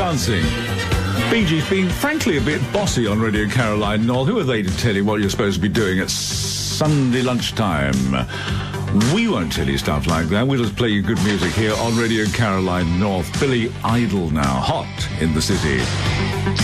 dancing. Bee Gees being, frankly, a bit bossy on Radio Caroline North. Who are they to tell you what you're supposed to be doing at Sunday lunchtime? We won't tell you stuff like that. We'll just play you good music here on Radio Caroline North. Billy Idol now, hot in the city.